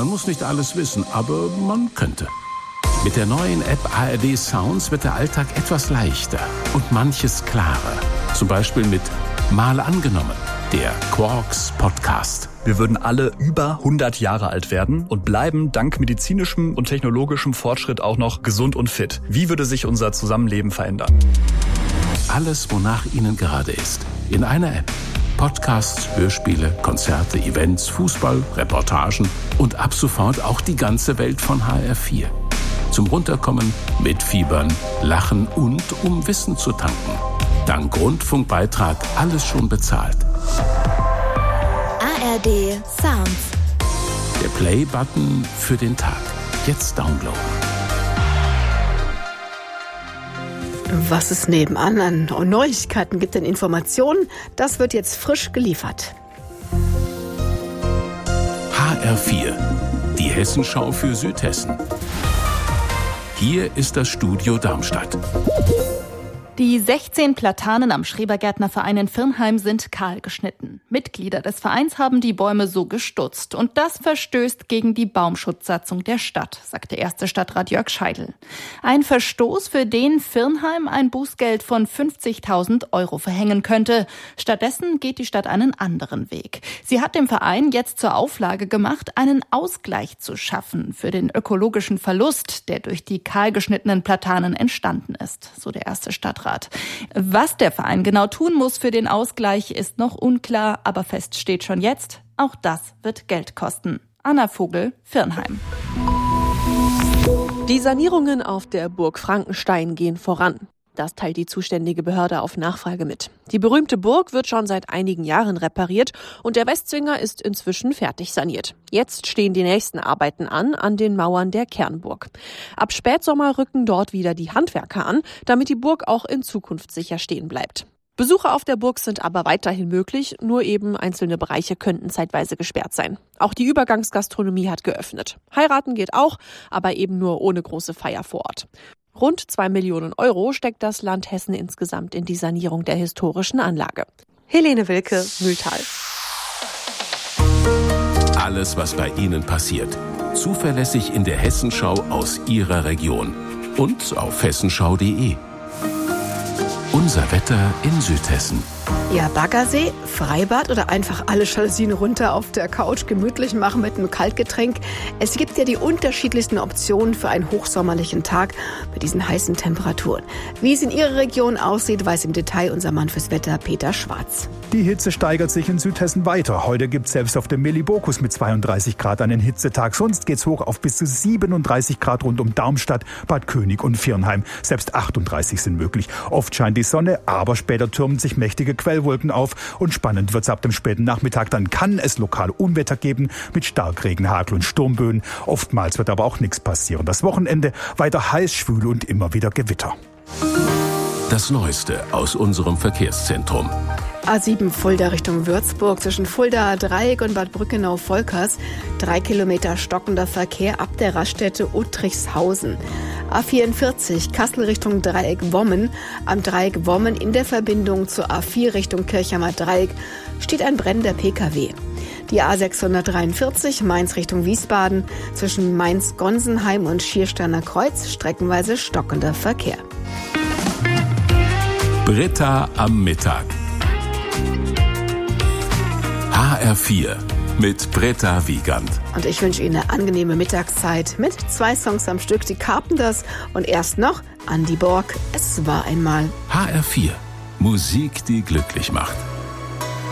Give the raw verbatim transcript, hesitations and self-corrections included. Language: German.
Man muss nicht alles wissen, aber man könnte. Mit der neuen App A R D Sounds wird der Alltag etwas leichter und manches klarer. Zum Beispiel mit Mal angenommen, der Quarks Podcast. Wir würden alle über hundert Jahre alt werden und bleiben dank medizinischem und technologischem Fortschritt auch noch gesund und fit. Wie würde sich unser Zusammenleben verändern? Alles, wonach Ihnen gerade ist, in einer App. Podcasts, Hörspiele, Konzerte, Events, Fußball, Reportagen und ab sofort auch die ganze Welt von H R vier. Zum Runterkommen, mitfiebern, lachen und um Wissen zu tanken. Dank Rundfunkbeitrag alles schon bezahlt. A R D Sounds. Der Play-Button für den Tag. Jetzt downloaden. Was es nebenan an Neuigkeiten gibt, an Informationen, das wird jetzt frisch geliefert. H R vier, die Hessenschau für Südhessen. Hier ist das Studio Darmstadt. Die sechzehn Platanen am Schrebergärtnerverein in Virnheim sind kahl geschnitten. Mitglieder des Vereins haben die Bäume so gestutzt. Und das verstößt gegen die Baumschutzsatzung der Stadt, sagte erster Stadtrat Jörg Scheidel. Ein Verstoß, für den Virnheim ein Bußgeld von fünfzigtausend Euro verhängen könnte. Stattdessen geht die Stadt einen anderen Weg. Sie hat dem Verein jetzt zur Auflage gemacht, einen Ausgleich zu schaffen für den ökologischen Verlust, der durch die kahl geschnittenen Platanen entstanden ist, so der erste Stadtrat. Was der Verein genau tun muss für den Ausgleich, ist noch unklar, aber fest steht schon jetzt, auch das wird Geld kosten. Anna Vogel, Virnheim. Die Sanierungen auf der Burg Frankenstein gehen voran. Das teilt die zuständige Behörde auf Nachfrage mit. Die berühmte Burg wird schon seit einigen Jahren repariert und der Westzwinger ist inzwischen fertig saniert. Jetzt stehen die nächsten Arbeiten an, an den Mauern der Kernburg. Ab Spätsommer rücken dort wieder die Handwerker an, damit die Burg auch in Zukunft sicher stehen bleibt. Besuche auf der Burg sind aber weiterhin möglich, nur eben einzelne Bereiche könnten zeitweise gesperrt sein. Auch die Übergangsgastronomie hat geöffnet. Heiraten geht auch, aber eben nur ohne große Feier vor Ort. Rund zwei Millionen Euro steckt das Land Hessen insgesamt in die Sanierung der historischen Anlage. Helene Wilke, Mühltal. Alles, was bei Ihnen passiert. Zuverlässig in der Hessenschau aus Ihrer Region. Und auf hessenschau punkt de. Unser Wetter in Südhessen. Ja, Baggersee, Freibad oder einfach alle Jalousien runter auf der Couch gemütlich machen mit einem Kaltgetränk. Es gibt ja die unterschiedlichsten Optionen für einen hochsommerlichen Tag mit diesen heißen Temperaturen. Wie es in Ihrer Region aussieht, weiß im Detail unser Mann fürs Wetter Peter Schwarz. Die Hitze steigert sich in Südhessen weiter. Heute gibt es selbst auf dem Millibokus mit zweiunddreißig Grad einen Hitzetag. Sonst geht's hoch auf bis zu siebenunddreißig Grad rund um Darmstadt, Bad König und Virnheim. Selbst achtunddreißig sind möglich. Oft scheint die Sonne, aber später türmen sich mächtige Quellwolken auf und spannend wird's ab dem späten Nachmittag. Dann kann es lokal Unwetter geben mit Starkregen, Hagel und Sturmböen. Oftmals wird aber auch nichts passieren. Das Wochenende weiter heiß, schwül und immer wieder Gewitter. Das Neueste aus unserem Verkehrszentrum. A sieben Fulda Richtung Würzburg zwischen Fulda Dreieck und Bad Brückenau-Volkers. Drei Kilometer stockender Verkehr ab der Raststätte Uttrichshausen. A vierundvierzig Kassel Richtung Dreieck Wommen. Am Dreieck Wommen in der Verbindung zur A vier Richtung Kirchheimer Dreieck steht ein brennender P K W. Die A sechshundertdreiundvierzig Mainz Richtung Wiesbaden zwischen Mainz-Gonsenheim und Schiersteiner Kreuz streckenweise stockender Verkehr. Britta am Mittag. H R vier mit Britta Wiegand. Und ich wünsche Ihnen eine angenehme Mittagszeit mit zwei Songs am Stück, die Carpenters und erst noch Andy Borg, Es war einmal. H R vier, Musik, die glücklich macht.